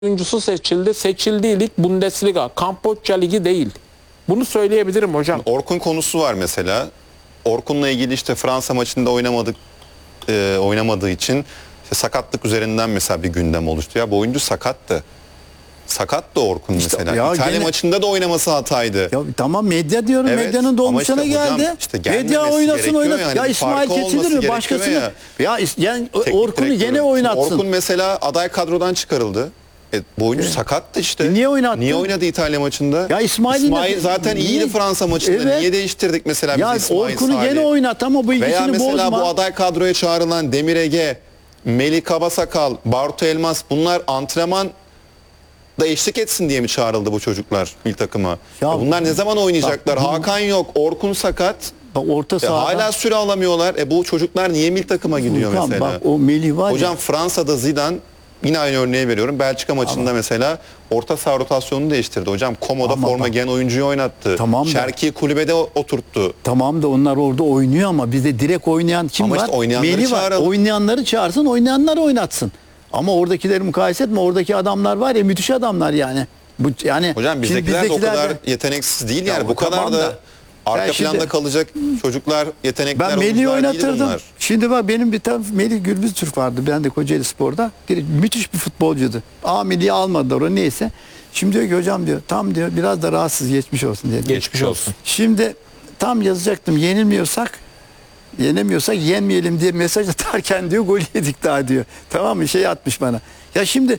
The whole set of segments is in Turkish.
oyuncusu seçildi. Seçildiği lig Bundesliga, Kamboçya Ligi değil. Bunu söyleyebilirim hocam. Orkun konusu var mesela. Orkun'la ilgili işte Fransa maçında oynamadığı için işte sakatlık üzerinden mesela bir gündem oluştu. Ya bu oyuncu sakattı. Sakattı Orkun İşte mesela. ya İtalya gene- maçında da oynaması hataydı. Ya tamam medya diyorum, Evet, medyanın ama dolmuşuna işte hocam, geldi. işte Medya gelmemesi oynasın gerekiyor oynasın. yani. Ya Bir İsmail farkı olması seçilir mi? gerekiyor Başkasını. ya. Yani Teknik Orkun'u direktörü. gene oynatsın. Orkun mesela aday kadrodan çıkarıldı. Bu oyuncu sakattı işte. Niye oynattı? Niye oynadı İtalya maçında? Ya İsmail zaten niye? iyiydi Fransa maçında. Evet. Niye değiştirdik mesela Ya biz İsmail Orkun'u Salih? gene oynat ama bu Veya ikisini mesela bozma. bu aday kadroya çağrılan Demir Ege, Melih Kabasakal, Bartu Elmas, bunlar antrenman da eşlik etsin diye mi çağrıldı bu çocuklar ilk takıma? Ya Bunlar ne zaman oynayacaklar? bak, Hakan yok, Orkun sakat. Bak orta sahada. Hala süre alamıyorlar. Bu çocuklar niye milli takıma gidiyor Furkan, mesela? bak o Melih var Hocam ya. Fransa'da Zidane, yine aynı örneği veriyorum. Belçika maçında mesela orta saha rotasyonunu değiştirdi. Hocam Komo'da Ama forma bak- giyen oyuncuyu oynattı. Tamam da- Şerki'yi kulübede oturttu. Tamam da onlar orada oynuyor ama bizde direkt oynayan kim Ama var? işte oynayanları Melih var. çağıralım. Oynayanları çağırsın, oynayanları oynatsın. Ama oradakileri mukayese etme. Oradaki adamlar var ya, müthiş adamlar yani. Bu yani Hocam şimdi bizdekiler de o kadar de- yeteneksiz değil Ya yani. Bu tamam kadar da arka Ben planda şimdi- kalacak çocuklar, yetenekler, Ben Melih'i oyuncular değil oynatırdım. bunlar. Şimdi bak benim bir tane Melih Gürbüz Türk vardı. Ben de Kocaeli Spor'da. Müthiş bir futbolcuydu. Melih'i almadılar o neyse. Şimdi diyor ki hocam diyor tam diyor biraz da rahatsız geçmiş olsun diye. Geçmiş olsun. Şimdi tam yazacaktım yenemiyorsak yenmeyelim diye mesaj atarken diyor gol yedik daha diyor. Tamam mı? Şey atmış bana. Ya şimdi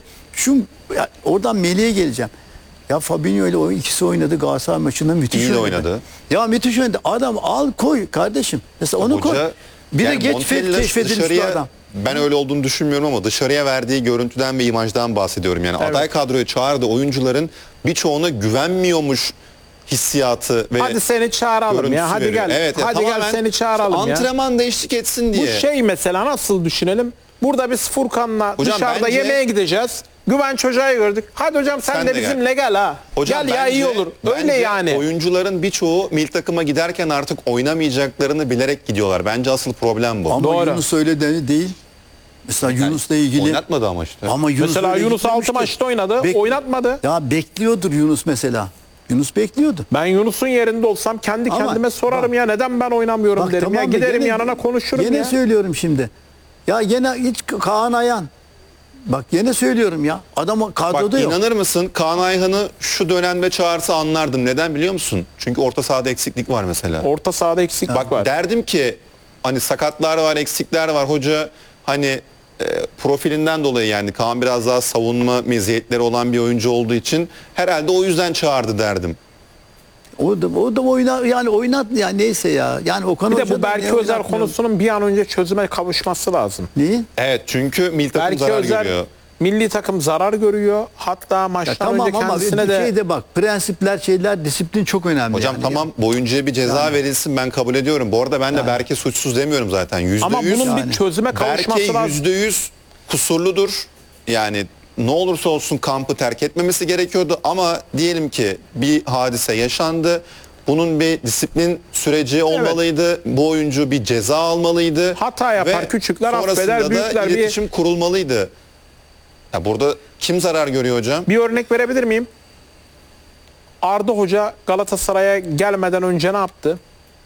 oradan Melih'e geleceğim. Ya Fabinho ile o ikisi oynadı Galatasaray maçında müthiş İyi de oynadı. oynadı. Ya müthiş oynadı. Adam al koy kardeşim. Mesela onu koy. Bir yani de geç Montella keşfedilmiş bir dışarıya, adam. ben öyle olduğunu düşünmüyorum ama dışarıya verdiği görüntüden ve imajdan bahsediyorum. Yani aday kadroya çağırdığı oyuncuların birçoğuna güvenmiyormuş hissiyatı ve Hadi seni çağıralım görüntüsü ya. Hadi veriyor. gel. Evet, Hadi gel tamamen seni çağıralım ya. antrenman da eşlik etsin diye. Bu şey mesela nasıl düşünelim? Burada biz Furkan'la Hocam dışarıda bence- yemeğe gideceğiz. Güven Hoca'yı gördük. Hadi hocam sen, Sen de de gel. bizimle gel ha. Hocam gel ya iyi olur. Öyle bence yani. oyuncuların birçoğu milli takıma giderken artık oynamayacaklarını bilerek gidiyorlar. Bence asıl problem bu. Ama Doğru. Yunus öyle de değil. Mesela Yunus'la ilgili. Oynatmadı ama işte. Ama Yunus Mesela öyle Yunus 6 gitmemişti. maçta oynadı. Oynatmadı. Ya bekliyordur Yunus mesela. Yunus bekliyordu. Ben Yunus'un yerinde olsam kendi Ama kendime sorarım bak- ya neden ben oynamıyorum derim tamam ya. da Giderim gene- yanına konuşurum Gene ya. söylüyorum şimdi. Ya gene hiç Kaan Ayan. Bak gene söylüyorum ya. Adam kadroda Bak yok. inanır mısın Kaan Ayhan'ı şu dönemde çağırsa anlardım. Neden biliyor musun? Çünkü orta sahada eksiklik var mesela. Orta sahada eksiklik Bak var. derdim ki hani sakatlar var, eksikler var. Hoca hani profilinden dolayı yani Kaan biraz daha savunma meziyetleri olan bir oyuncu olduğu için herhalde o yüzden çağırdı derdim. O da oynat yani neyse ya. Yani Okan Bir de Hoca'dan bu Berke niye Özer oynatmıyor? konusunun bir an önce çözüme kavuşması lazım. Neyi? Evet çünkü milli takım Berke zarar Özer görüyor. milli takım zarar görüyor. Hatta Ya maçtan tamam önce ama kendisine bir de şeyde bak prensipler şeyler disiplin çok önemli. Hocam yani. tamam bu oyuncuya bir ceza verilsin ben kabul ediyorum. Bu arada ben de Berke suçsuz demiyorum zaten. %100 ama bunun yani. bir çözüme kavuşması Berke lazım. %100 kusurludur. Yani ne olursa olsun kampı terk etmemesi gerekiyordu ama diyelim ki bir hadise yaşandı. Bunun bir disiplin süreci olmalıydı. Bu oyuncu bir ceza almalıydı. Hata yapar, Ve küçükler sonrasında affeder, da büyükler bir- iletişim kurulmalıydı. Ya burada kim zarar görüyor hocam? Bir örnek verebilir miyim? Arda Hoca Galatasaray'a gelmeden önce ne yaptı?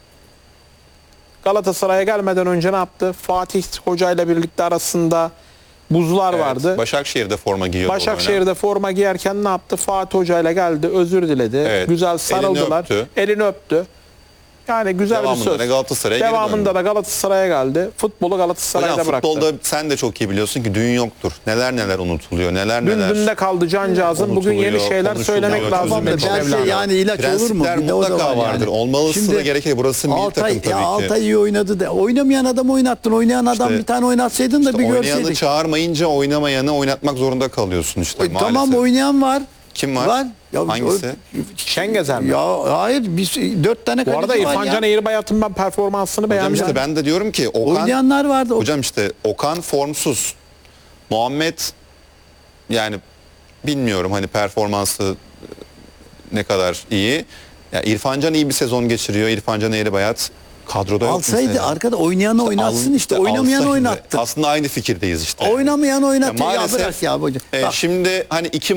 Galatasaray'a gelmeden önce ne yaptı? Fatih Hoca ile birlikte arasında buzlar Evet, vardı. Başakşehir'de forma giyiyordu. o dönem. Başakşehir'de forma giyerken ne yaptı? Fatih Hoca ile geldi, özür diledi. Evet, Güzel sarıldılar. Elini öptü. Yani güzel Devamında bir söz. da Galatasaray'a geri Devamında döndü. da Galatasaray'a geldi. Futbolu Galatasaray'da Hocam bıraktı. futbolda sen de çok iyi biliyorsun ki düğün yoktur. Neler neler unutuluyor, neler neler. Dün de kaldı cancağızın. Bugün yeni unutuluyor, şeyler konuşuluyor, söylemek lazım. Tamam da çözülmek Benim belki evladım. yani ilaç olur mu? Prensipler Bir de o da mutlaka var vardır. yani. Olmalısı da gerekir. Burası milli takım tabii ki. Altay iyi oynadı da. Oynamayan adamı oynattın. Oynayan adam İşte- bir tane oynatsaydın da bir Oynayanı görseydik. çağırmayınca oynamayanı oynatmak zorunda kalıyorsun işte maalesef. Tamam oynayan var. Kim var? Ya, Hangisi? Şengezer mi? Ya hayır biz 4 tane Bu arada kaleci var İrfan ya. Can Eğribayat'ın ben performansını Hocam beğendim. işte ben de diyorum ki Okan, Oynayanlar vardı. hocam işte Okan formsuz. Muhammed yani bilmiyorum hani performansı ne kadar iyi. Ya İrfan Can iyi bir sezon geçiriyor. İrfan Can Eğribayat Kadroda yok Alsaydı mesela. arkada oynayanı oynatsın işte. Al- Oynamayan alsaydı. oynattı. Aslında aynı fikirdeyiz işte. Oynamayan oynatıyor. Ya maalesef, bırak ya hocam. Bak, şimdi hani iki